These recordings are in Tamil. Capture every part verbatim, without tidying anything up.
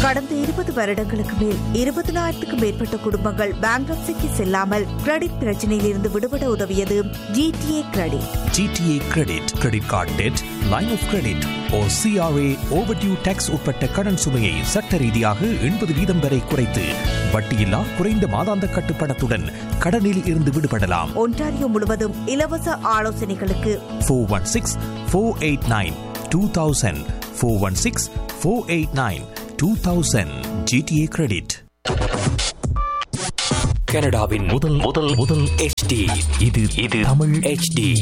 கடந்த இருபது வருடங்களுக்கு மேல் இருபதினாயிரத்துக்கும் மேற்பட்ட குடும்பங்கள் பேங்க்ரப்சிக்கு செல்லாமல் கிரெடிட் பிரச்சனையில் இருந்து விடுபட உதவியது GTA credit. GTA credit credit card dead, line of credit O CRA overdue tax உட்பட்ட கடன் சுமையை சட்ட ரீதியாக எண்பது வீதம் வரை குறைத்து வட்டியில்லா குறைந்த மாதாந்த கட்டுப்பணத்துடன் கடனில் இருந்து விடுபடலாம். ஒன்டாரியோ முழுவதும் இலவச ஆலோசனைகளுக்கு four one six four eight nine two thousand four one six four eight nine two thousand. GTA credit. கனடாவின் முதல் முதல் முதல் எச் டி இது இது தமிழ் எச் டி.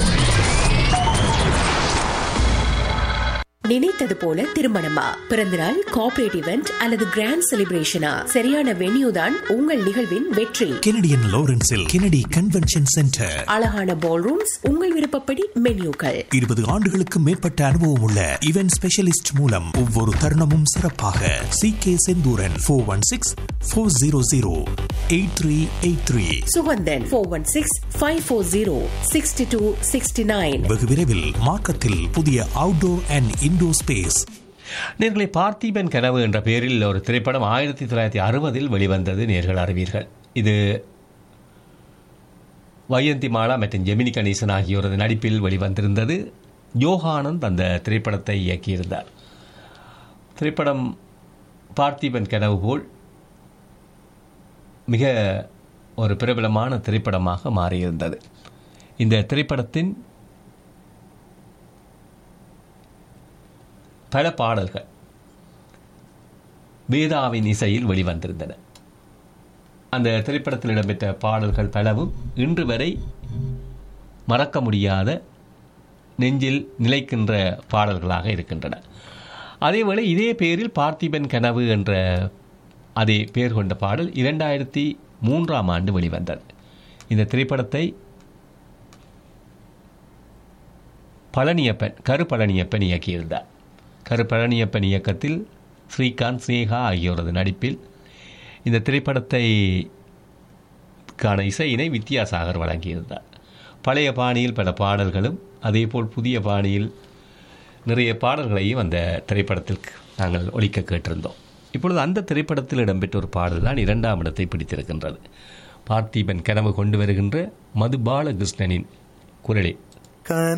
நினைத்தது போல திருமணமா, பிறந்தநாள், கார்ப்பரேட் இவெண்ட் அல்லது கிராண்ட் செலிப்ரேஷனா, சரியான வென்யூ தான் உங்கள் நிகழ்வின் வெற்றி. Canadian லாரன்ஸில் Kennedy convention centre. அழகான பால் ரூம்ஸ், உங்கள் விருப்பப்படி மென்யூக்கள். இருபது ஆண்டுகளுக்கு மேற்பட்ட அனுபவம் உள்ள இவென்ட் ஸ்பெஷலிஸ்ட் மூலம் ஒவ்வொரு தருணமும் சிறப்பாக. C K Senthuran four one six four zero zero eight three eight three. Suganthan four one six five four zero sixty two sixty nine. வெகு விரைவில் மார்க்கத்தில் புதிய அவுட்டோர் அண்ட் இன்டோர் ஸ்பேஸ். நேர்களை பார்த்திபன் கனவு என்ற பெயரில் ஒரு திரைப்படம் ஆயிரத்தி தொள்ளாயிரத்தி அறுபதில் வெளிவந்தது. நேர்கள் அறிவீர்கள். இது வையந்தி மாலா மற்றும் ஜெமினி கணேசன் ஆகியோரது நடிப்பில் வெளிவந்திருந்தது. யோகானந்த் அந்த திரைப்படத்தை இயக்கியிருந்தார். திரைப்படம் பார்த்திபன் கனவு போல் மிக ஒரு பிரபலமான திரைப்படமாக மாறியிருந்தது. இந்த திரைப்படத்தின் பல பாடல்கள் வேதாவின் இசையில் வெளிவந்திருந்தன. அந்த திரைப்படத்தில் இடம்பெற்ற பாடல்கள் பலவும் இன்று வரை மறக்க முடியாத, நெஞ்சில் நிலைக்கின்ற பாடல்களாக இருக்கின்றன. அதேவேளை இதே பெயரில் பார்த்திபன் கனவு என்ற அதே பெயர் கொண்ட பாடல் இரண்டாயிரத்தி மூன்றாம் ஆண்டு வெளிவந்தது. இந்த திரைப்படத்தை பழனியப்பன் கரு பழனியப்பன் இயக்கியிருந்தார். கரு பழனியப்பன் இயக்கத்தில் ஸ்ரீகாந்த், ஸ்னேகா ஆகியோரது நடிப்பில் இந்த திரைப்படத்தை கான இசையினை வித்யாசாகர் வழங்கியிருந்தார். பழைய பாணியில் பல பாடல்களும் அதேபோல் புதிய பாணியில் நிறைய பாடல்களையும் அந்த திரைப்படத்தில் நாங்கள் ஒலிக்க கேட்டிருந்தோம். இப்பொழுது அந்த திரைப்படத்தில் இடம்பெற்ற ஒரு பாடல் தான் இரண்டாம் இடத்தை பிடித்திருக்கின்றது. பார்த்திபன் கனவு கொண்டு வருகின்ற மது பாலகிருஷ்ணனின் குரலில்